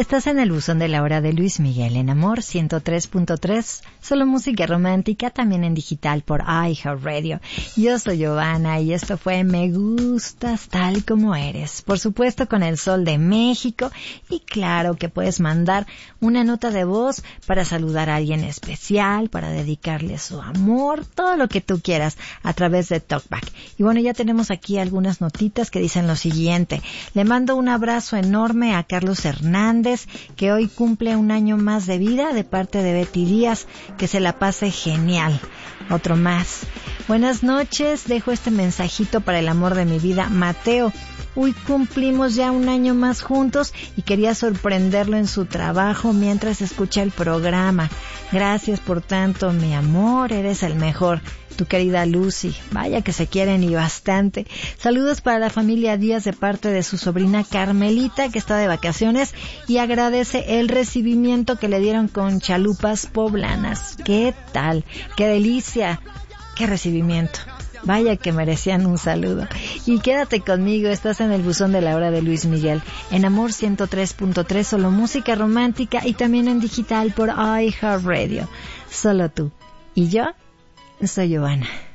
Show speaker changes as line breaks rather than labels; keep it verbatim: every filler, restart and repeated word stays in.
Estás en el buzón de la hora de Luis Miguel en Amor ciento tres punto tres, solo música romántica, también en digital por iHeartRadio. Yo soy Giovanna y esto fue Me Gustas Tal Como Eres, por supuesto con el Sol de México, y claro que puedes mandar una nota de voz para saludar a alguien especial, para dedicarle su amor, todo lo que tú quieras a través de TalkBack. Y bueno, ya tenemos aquí algunas notitas que dicen lo siguiente. Le mando un abrazo enorme a Carlos Hernández, que hoy cumple un año más de vida, de parte de Betty Díaz, que se la pase genial. Otro más. Buenas noches, dejo este mensajito para el amor de mi vida, Mateo. Hoy cumplimos ya un año más juntos y quería sorprenderlo en su trabajo mientras escucha el programa. Gracias por tanto, mi amor, eres el mejor. Tu querida Lucy, vaya que se quieren y bastante. Saludos para la familia Díaz de parte de su sobrina Carmelita, que está de vacaciones y agradece el recibimiento que le dieron con chalupas poblanas. ¿Qué tal? ¡Qué delicia! ¡Qué recibimiento! Vaya que merecían un saludo. Y quédate conmigo, estás en el buzón de la hora de Luis Miguel, en Amor ciento tres punto tres, solo música romántica, y también en digital por iHeartRadio. Solo tú. Y yo soy Giovanna.